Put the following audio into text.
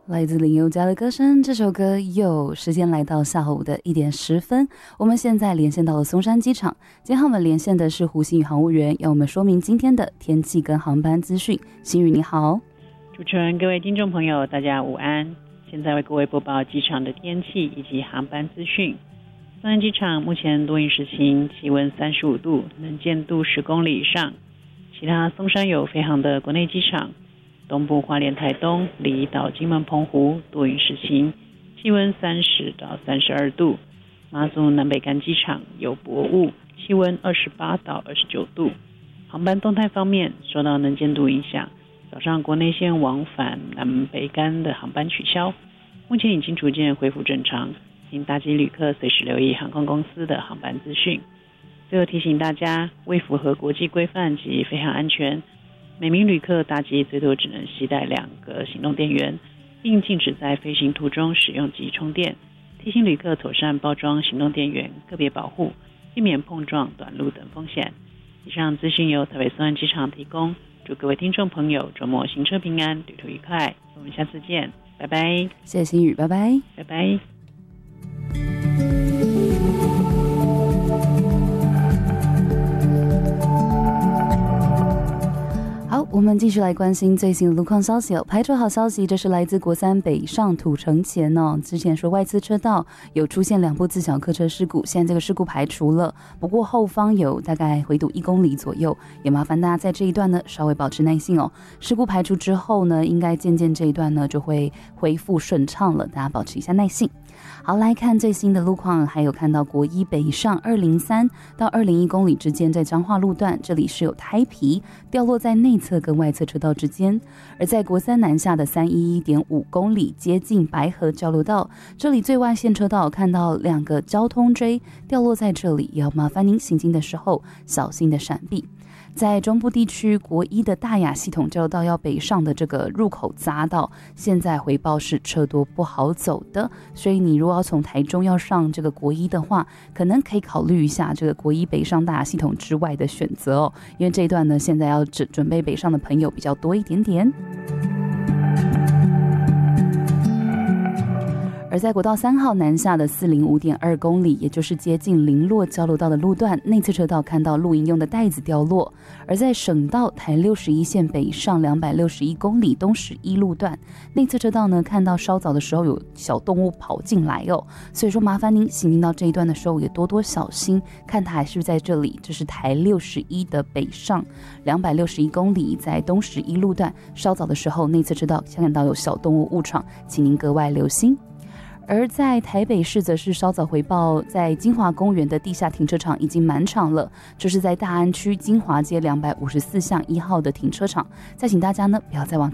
来自林宥嘉的歌声，这首歌又时间来到下午的1点10分，我们现在连线到了松山机场。今天和我们连线的是胡新宇航务员，要我们说明今天的天气跟航班资讯。新宇你好。 主持人，各位听众朋友大家午安，现在为各位播报机场的天气以及航班资讯。松山机场目前多云时晴，气温35度，能见度10公里以上。其他松山有飞航的国内机场，东部花莲台东、离岛金门澎湖多云时晴，气温30到32度。马祖南北干机场有薄雾，气温28到29度。航班动态方面，受到能见度影响，早上国内线往返南北干的航班取消，目前已经逐渐恢复正常，请搭机旅客随时留意航空公司的航班资讯。最后提醒大家，为符合国际规范及飞行安全，每名旅客搭机最多只能携带2个行动电源，并禁止在飞行途中使用及充电。提醒旅客妥善包装行动电源，个别保护，避免碰撞、短路等风险。以上资讯由台北松山机场提供，祝各位听众朋友周末行车平安，旅途愉快。我们下次见，拜拜。 谢谢新宇，拜拜， 拜拜。 好，我们继续来关心最新的路况消息排除好消息，这是来自国三北上土城前之前说外侧车道有出现2部自小客车事故，现在这个事故排除了，不过后方有大概回堵1公里左右，也麻烦大家在这一段呢稍微保持耐性哦。事故排除之后呢，应该渐渐这一段呢就会恢复顺畅了，大家保持一下耐性。好，来看最新的路况，还有看到国一北上203到201公里之间，在彰化路段，这里是有胎皮掉落在内侧跟外侧车道之间；而在国三南下的311.5公里，接近白河交流道，这里最外线车道看到2个交通锥掉落在这里，也要麻烦您行经的时候小心的闪避。在中部地区，国一的大雅系统交流道要北上的这个入口匝道，现在回报是车多不好走的，所以你如果要从台中要上这个国一的话，可能可以考虑一下这个国一北上大雅系统之外的选择哦，因为这一段呢，现在要准备北上的朋友比较多一点点。而在国道3号南下的405.2公里，也就是接近林落交流道的路段，内侧车道看到露营用的带子掉落；而在省道台61线北上261公里东11路段，内侧车道呢看到稍早的时候有小动物跑进来哦，所以说麻烦您行进到这一段的时候也多多小心，看它还是不是在这里。这是台61的北上261公里，在东11路段稍早的时候内侧车道看到有小动物误闯，请您格外留心。而在台北市则是稍早回报，在金华公园的地下停车场已经满场了，就是在大安区金华街254巷1号的停车场。再请大家呢不要再往